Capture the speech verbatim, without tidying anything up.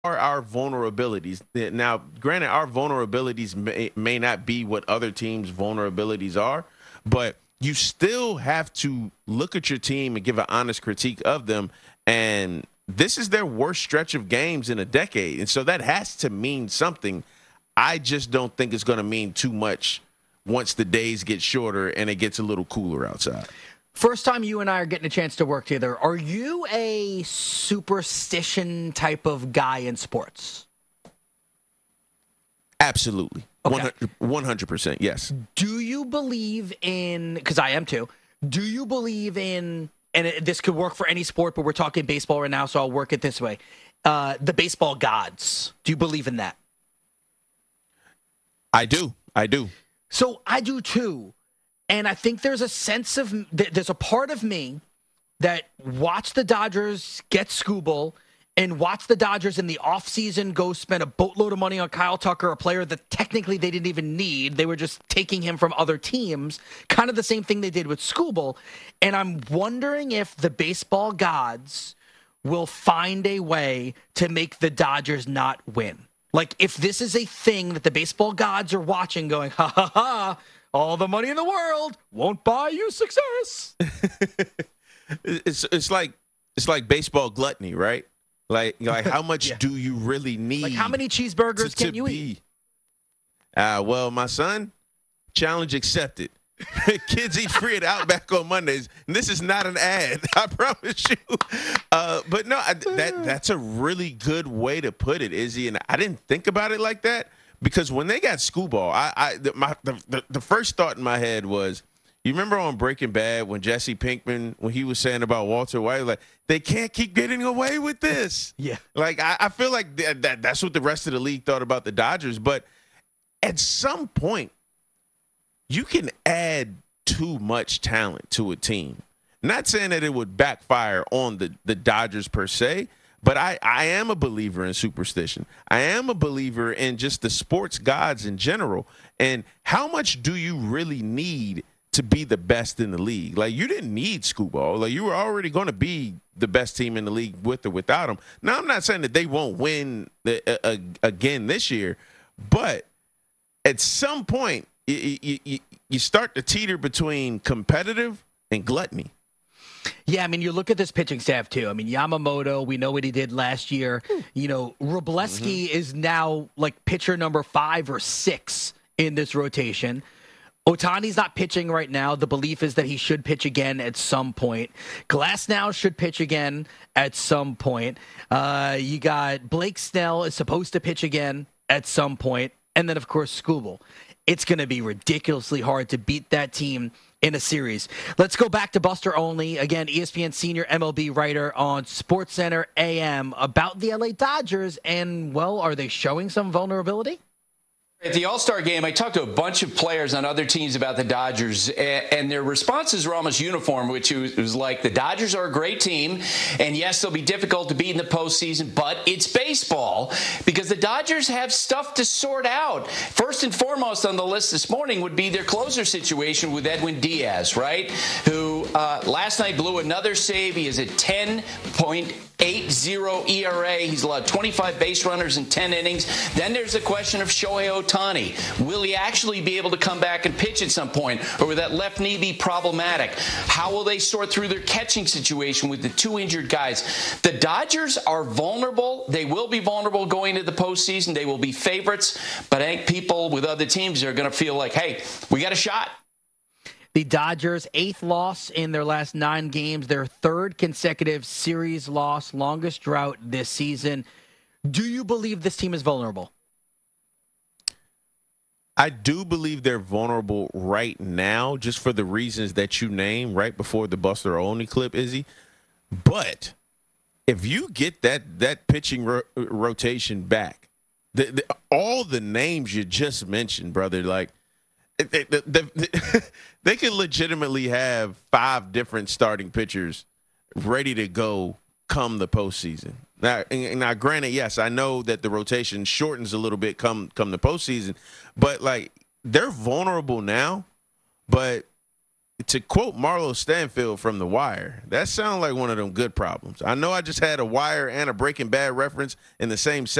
are our vulnerabilities. Now, granted, our vulnerabilities may, may not be what other teams' vulnerabilities are, but you still have to look at your team and give an honest critique of them. And this is their worst stretch of games in a decade. And so that has to mean something. I just don't think it's going to mean too much once the days get shorter and it gets a little cooler outside. First time you and I are getting a chance to work together, are you a superstition type of guy in sports? Absolutely. Okay. one hundred percent, yes. Do you believe in, because I am too, do you believe in, and it, this could work for any sport, but we're talking baseball right now, so I'll work it this way, uh, the baseball gods. Do you believe in that? I do. I do. So I do too. And I think there's a sense of, there's a part of me that watched the Dodgers get Skubal and watched the Dodgers in the offseason go spend a boatload of money on Kyle Tucker, a player that technically they didn't even need. They were just taking him from other teams, kind of the same thing they did with Skubal. And I'm wondering if the baseball gods will find a way to make the Dodgers not win. Like, if this is a thing that the baseball gods are watching going, ha ha ha, all the money in the world won't buy you success. it's it's like it's like baseball gluttony, right? Like like how much yeah. do you really need? Like how many cheeseburgers to, can to you be? eat? Ah, uh, well, my son, challenge accepted. Kids eat free at Outback on Mondays, and this is not an ad, I promise you. Uh, but no, I, that that's a really good way to put it, Izzy. And I didn't think about it like that. Because when they got Skubal, I, I the, my the, the, the first thought in my head was, you remember on Breaking Bad when Jesse Pinkman, when he was saying about Walter White, like, they can't keep getting away with this. Yeah. Like, I, I feel like that, that that's what the rest of the league thought about the Dodgers. But at some point, you can add too much talent to a team. Not saying that it would backfire on the, the Dodgers per se, but I, I am a believer in superstition. I am a believer in just the sports gods in general. And how much do you really need to be the best in the league? Like, you didn't need Skubal. Like, you were already going to be the best team in the league with or without him. Now, I'm not saying that they won't win the, uh, again this year, but at some point, you, you, you start to teeter between competitive and gluttony. Yeah, I mean, you look at this pitching staff, too. I mean, Yamamoto, we know what he did last year. You know, Wroblewski mm-hmm. is now, like, pitcher number five or six in this rotation. Ohtani's not pitching right now. The belief is that he should pitch again at some point. Glasnow should pitch again at some point. Uh, you got Blake Snell is supposed to pitch again at some point. And then, of course, Skubal. It's going to be ridiculously hard to beat that team in a series. Let's go back to Buster Olney, again, E S P N senior M L B writer on SportsCenter A M about the L A Dodgers. And, well, are they showing some vulnerability? At the All-Star game, I talked to a bunch of players on other teams about the Dodgers, and their responses were almost uniform, which was like, the Dodgers are a great team, and yes, they'll be difficult to beat in the postseason, but it's baseball, because the Dodgers have stuff to sort out. First and foremost on the list this morning would be their closer situation with Edwin Diaz, right, who uh, last night blew another save. He is at ten point eight oh E R A. He's allowed twenty-five base runners in ten innings. Then there's the question of Shohei Ohtani. Will he actually be able to come back and pitch at some point, or will that left knee be problematic? How will they sort through their catching situation with the two injured guys? The Dodgers are vulnerable. They will be vulnerable going into the postseason. They will be favorites, but I think people with other teams are going to feel like, hey, we got a shot. The Dodgers' eighth loss in their last nine games, their third consecutive series loss, longest drought this season. Do you believe this team is vulnerable? I do believe they're vulnerable right now, just for the reasons that you named right before the Buster Olney clip, Izzy. But if you get that that pitching ro- rotation back, the, the, all the names you just mentioned, brother, like, They, they, they, they could legitimately have five different starting pitchers ready to go come the postseason. Now, now, granted, yes, I know that the rotation shortens a little bit come come the postseason, but like, they're vulnerable now. But to quote Marlo Stanfield from The Wire, that sounds like one of them good problems. I know I just had a Wire and a Breaking Bad reference in the same sentence.